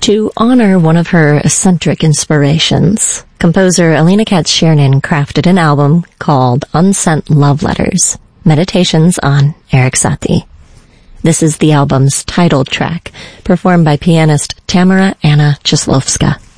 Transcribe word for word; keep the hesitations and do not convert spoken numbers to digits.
To honor one of her eccentric inspirations, composer Alina Katz-Chernin crafted an album called Unsent Love Letters, Meditations on Erik Satie. This is the album's title track, performed by pianist Tamara Anna Czeslovska.